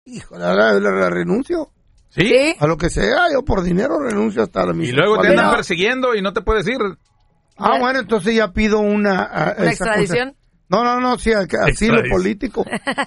Híjole, la renuncio. ¿Sí? A lo que sea, yo por dinero renuncio hasta la misma. Y luego te andan persiguiendo y no te puedes ir. Bueno, entonces ya pido una extradición. No, sí, asilo político.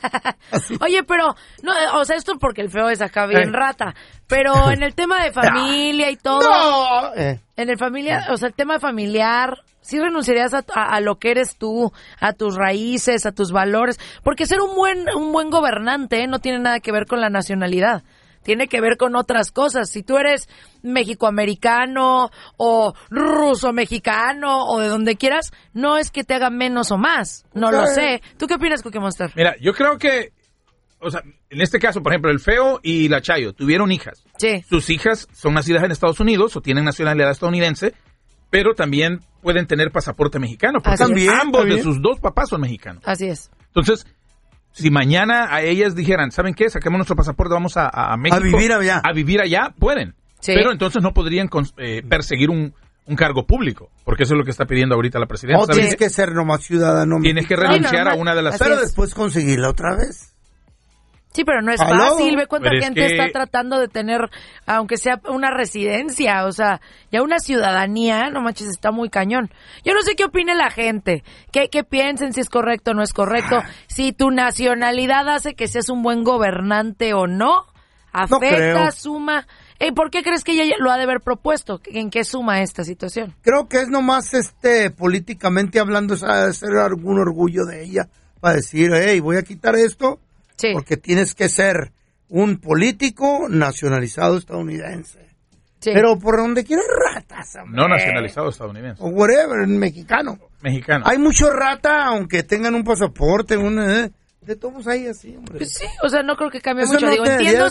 Oye, pero, no, o sea, esto porque el feo es acá bien rata, pero en el tema de familia y todo, en el familia, o sea, el tema familiar, ¿sí renunciarías a lo que eres tú, a tus raíces, a tus valores? Porque ser un buen gobernante no tiene nada que ver con la nacionalidad. Tiene que ver con otras cosas. Si tú eres mexicoamericano o ruso-mexicano o de donde quieras, no es que te haga menos o más. No lo sé. ¿Tú qué opinas, Cookie Monster? Mira, yo creo que, o sea, en este caso, por ejemplo, el Feo y la Chayo tuvieron hijas. Sí. Sus hijas son nacidas en Estados Unidos o tienen nacionalidad estadounidense, pero también pueden tener pasaporte mexicano. Porque ambos de sus dos papás son mexicanos. Así es. Entonces, si mañana a ellas dijeran, ¿saben qué? Saquemos nuestro pasaporte, vamos a México. A vivir allá. Pueden. Sí. Pero entonces no podrían perseguir un cargo público, porque eso es lo que está pidiendo ahorita la presidenta. Tienes que ser nomás ciudadano. Tienes que renunciar a una de las... Pero después conseguirla otra vez. Sí, pero no es fácil. Ve cuánta gente está tratando de tener, aunque sea una residencia, o sea, ya una ciudadanía, no manches, está muy cañón. Yo no sé qué opine la gente, qué piensen, si es correcto o no es correcto, si tu nacionalidad hace que seas un buen gobernante o no, afecta, suma. ¿Por qué crees que ella lo ha de haber propuesto? ¿En qué suma esta situación? Creo que es nomás políticamente hablando, ser algún orgullo de ella para decir, hey, voy a quitar esto. Sí. Porque tienes que ser un político nacionalizado estadounidense. Sí. Pero por donde quieras ratas, hombre. No nacionalizado estadounidense. O whatever, mexicano. Hay mucho rata, aunque tengan un pasaporte, de todos ahí así, hombre. Pues sí, o sea, no creo que cambie mucho. Digo, entiendo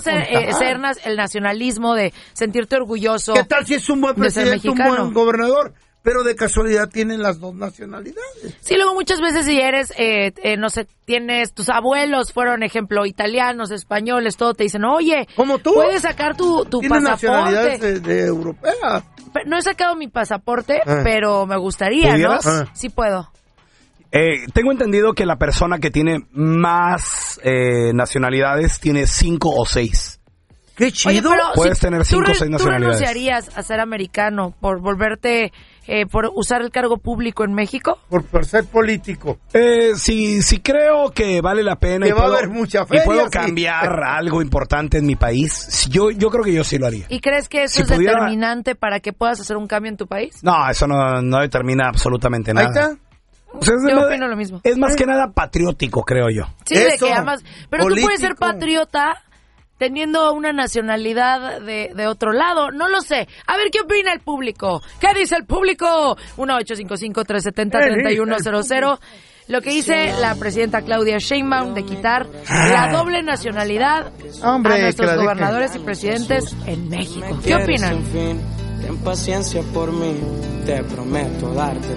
el nacionalismo de sentirte orgulloso. ¿Qué tal si es un buen presidente, un buen gobernador? Pero de casualidad tienen las dos nacionalidades. Sí, luego muchas veces si eres, no sé, tienes, tus abuelos fueron, ejemplo, italianos, españoles, todo, te dicen, oye, ¿cómo tú? Puedes sacar tu pasaporte. Nacionalidades de europea. No he sacado mi pasaporte, pero me gustaría, ¿no? Sí puedo. Tengo entendido que la persona que tiene más nacionalidades tiene 5 o 6. ¡Qué chido! Oye, puedes tener 5 o 6 nacionalidades. ¿Tú renunciarías a ser americano por volverte, por usar el cargo público en México? Por ser político. Sí creo que vale la pena. Que va a haber mucha feria, y puedo cambiar algo importante en mi país. Yo creo que yo sí lo haría. ¿Y crees que eso es determinante para que puedas hacer un cambio en tu país? No, eso no determina absolutamente nada. Ahí está. O sea, yo opino lo mismo. Es más que nada patriótico, creo yo. Sí, de que amas. Pero político. Tú puedes ser patriota teniendo una nacionalidad de otro lado. No lo sé. A ver, ¿qué opina el público? ¿Qué dice el público? 1-855-370-3100. Lo que dice la presidenta Claudia Sheinbaum de quitar la doble nacionalidad a nuestros gobernadores y presidentes en México. ¿Qué opinan? Ten paciencia por mí, te prometo darte